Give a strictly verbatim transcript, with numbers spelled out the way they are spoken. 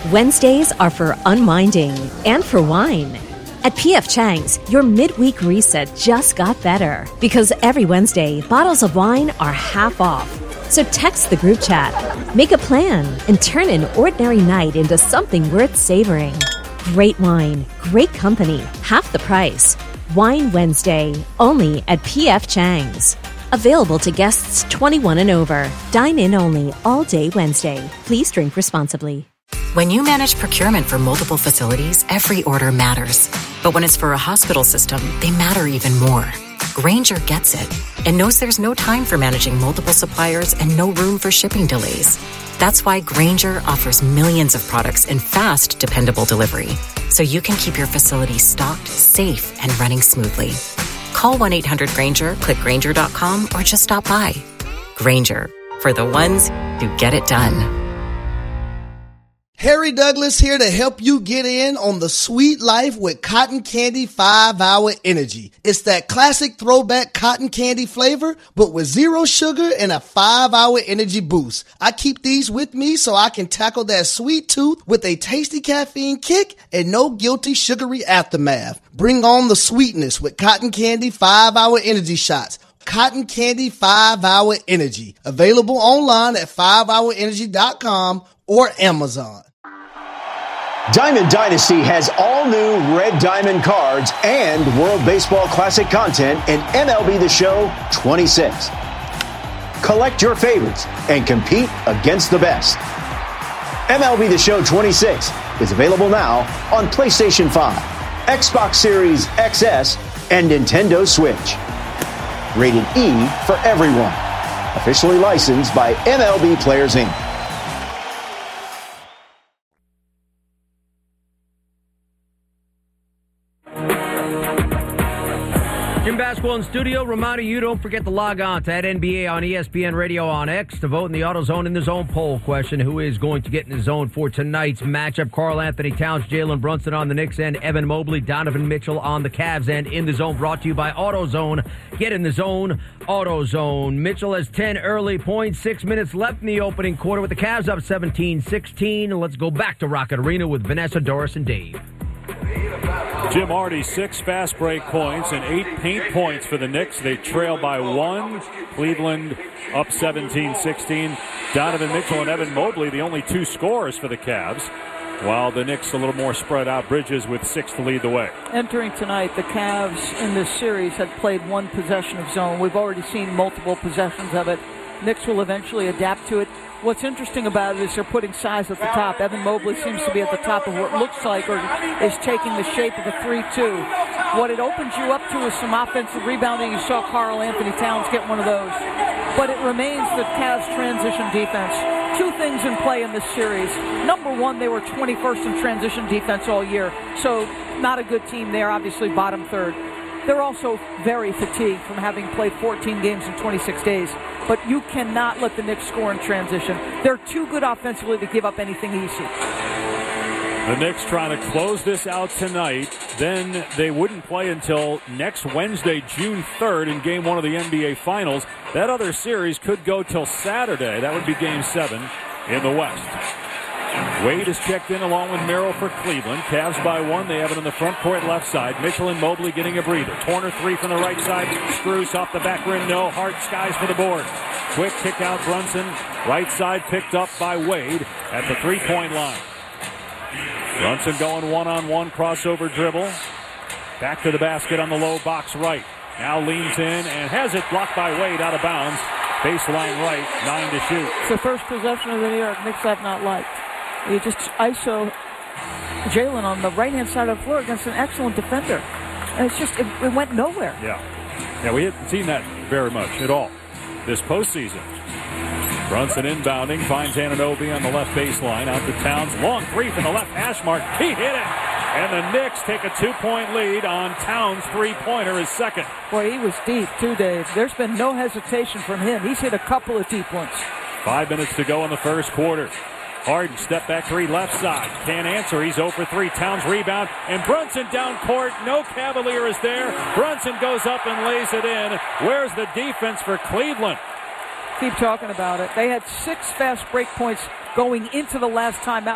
Wednesdays are for unwinding and for wine. At P F Chang's, your midweek reset just got better because every Wednesday, bottles of wine are half off. So text the group chat, make a plan, and turn an ordinary night into something worth savoring. Great wine, great company, half the price. Wine Wednesday, only at P F Chang's. Available to guests twenty-one and over. Dine in only all day Wednesday. Please drink responsibly. When you manage procurement for multiple facilities, every order matters. But when it's for a hospital system, they matter even more. Grainger gets it and knows there's no time for managing multiple suppliers and no room for shipping delays. That's why Grainger offers millions of products in fast, dependable delivery, so you can keep your facility stocked, safe, and running smoothly. Call one eight hundred Grainger, click Grainger dot com, or just stop by. Grainger, for the ones who get it done. Harry Douglas here to help you get in on the sweet life with Cotton Candy five hour Energy. It's that classic throwback cotton candy flavor, but with zero sugar and a five hour energy boost. I keep these with me so I can tackle that sweet tooth with a tasty caffeine kick and no guilty sugary aftermath. Bring on the sweetness with Cotton Candy five hour Energy shots. Cotton Candy five hour Energy. Available online at five hour energy dot com or Amazon. Diamond Dynasty has all new Red Diamond cards and World Baseball Classic content in M L B The Show twenty-six. Collect your favorites and compete against the best. M L B The Show twenty-six is available now on PlayStation five, Xbox Series X S, and Nintendo Switch. Rated E for everyone. Officially licensed by M L B Players Incorporated. Jim Basketball in studio. Reminder you don't forget to log on to that N B A on E S P N Radio on X to vote in the AutoZone in the Zone poll question. Who is going to get in the zone for tonight's matchup? Karl Anthony Towns, Jalen Brunson on the Knicks end, Evan Mobley, Donovan Mitchell on the Cavs end. In the Zone brought to you by AutoZone. Get in the zone, AutoZone. Mitchell has ten early points, six minutes left in the opening quarter with the Cavs up seventeen sixteen. Let's go back to Rocket Arena with Vanessa, Doris, and Dave. Jim Hardy, six fast break points and eight paint points for the Knicks. They trail by one. Cleveland up seventeen sixteen. Donovan Mitchell and Evan Mobley, the only two scorers for the Cavs, while the Knicks a little more spread out. Bridges with six to lead the way. Entering tonight, the Cavs in this series had played one possession of zone. We've already seen multiple possessions of it. Knicks will eventually adapt to it. What's interesting about it is they're putting size at the top. Evan Mobley seems to be at the top of what looks like or is taking the shape of a three two. What it opens you up to is some offensive rebounding. You saw Karl Anthony Towns get one of those. But it remains the Cavs' transition defense. Two things in play in this series. Number one, they were twenty-first in transition defense all year. So not a good team there, obviously bottom third. They're also very fatigued from having played fourteen games in twenty-six days. But you cannot let the Knicks score in transition. They're too good offensively to give up anything easy. The Knicks trying to close this out tonight. Then they wouldn't play until next Wednesday, June third, in Game one of the N B A Finals. That other series could go till Saturday. That would be Game seven in the West. Wade is checked in along with Merrill for Cleveland. Cavs by one. They have it on the front court left side. Mitchell and Mobley getting a breather. Corner three from the right side. Screws off the back rim. No. Hart skies for the board. Quick kick out Brunson. Right side picked up by Wade at the three-point line. Brunson going one-on-one crossover dribble. Back to the basket on the low box right. Now leans in and has it blocked by Wade out of bounds. Baseline right. Nine to shoot. It's the first possession of the New York Knicks I've not liked. You just I S O Jalen on the right-hand side of the floor against an excellent defender. And it's just, it, it went nowhere. Yeah. Yeah, we haven't seen that very much at all this postseason. Brunson inbounding, finds Anunoby on the left baseline, out to Towns. Long three from the left hash mark. He hit it! And the Knicks take a two-point lead on Towns' three-pointer, his second. Boy, he was deep, too, Dave. There's been no hesitation from him. He's hit a couple of deep ones. Five minutes to go in the first quarter. Harden, step back three, left side. Can't answer. He's zero for three. Towns rebound. And Brunson down court. No Cavalier is there. Brunson goes up and lays it in. Where's the defense for Cleveland? Keep talking about it. They had six fast break points going into the last timeout.